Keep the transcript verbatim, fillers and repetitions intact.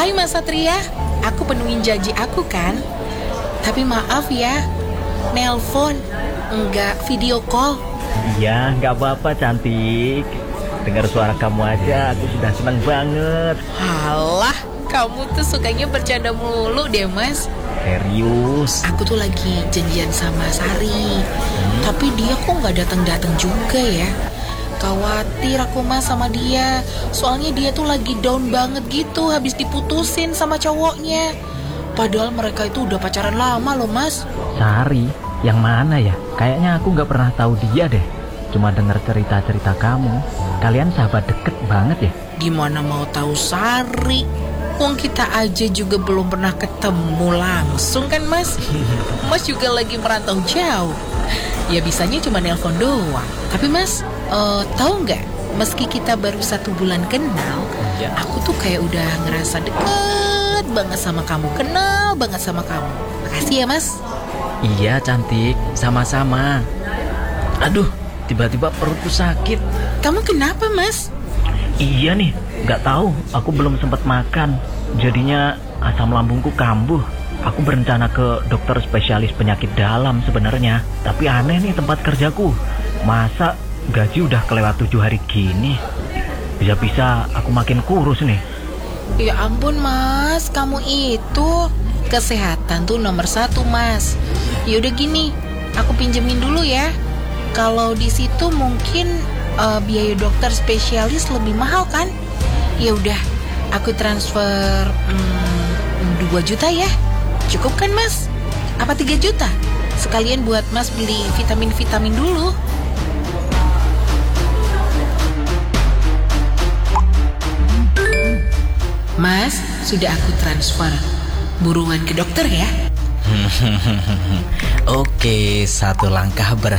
Hai Mas Satria, aku penuhin janji aku kan? Tapi maaf ya, nelpon, enggak video call. Iya, nggak apa-apa cantik. Dengar suara kamu aja, aku sudah senang banget. Halah, kamu tuh sukanya bercanda mulu deh Mas. Serius? Aku tuh lagi janjian sama Sari, hmm. tapi dia kok nggak datang-datang juga ya. Khawatir aku Mas sama dia. Soalnya dia tuh lagi down banget gitu, habis diputusin sama cowoknya. Padahal mereka itu udah pacaran lama loh Mas. Sari? Yang mana ya? Kayaknya aku nggak pernah tahu dia deh. Cuma dengar cerita-cerita kamu. Kalian sahabat deket banget ya? Gimana mau tahu Sari? Wong kita aja juga belum pernah ketemu langsung kan Mas? Mas juga lagi merantau jauh. Ya bisanya cuma nelpon doang. Tapi Mas, uh, tahu nggak? Meski kita baru satu bulan kenal, ya. Aku tuh kayak udah ngerasa deket banget sama kamu. Kenal banget sama kamu. Makasih ya Mas. Iya cantik, sama-sama. Aduh, tiba-tiba perutku sakit. Kamu kenapa Mas? Iya nih, nggak tahu. Aku belum sempat makan. Jadinya asam lambungku kambuh. Aku berencana ke dokter spesialis penyakit dalam sebenarnya. Tapi aneh nih tempat kerjaku. Masa gaji udah kelewat tujuh hari gini? Bisa-bisa aku makin kurus nih. Ya ampun Mas, kamu itu kesehatan tuh nomor satu Mas. Ya udah gini, aku pinjemin dulu ya. Kalau di situ mungkin uh, biaya dokter spesialis lebih mahal kan? Ya udah, aku transfer hmm, dua juta ya. Cukup kan Mas? Apa tiga juta? Sekalian buat Mas beli vitamin-vitamin dulu. Mas, sudah aku transfer. Buruan ke dokter ya. Oke, satu langkah berhasil.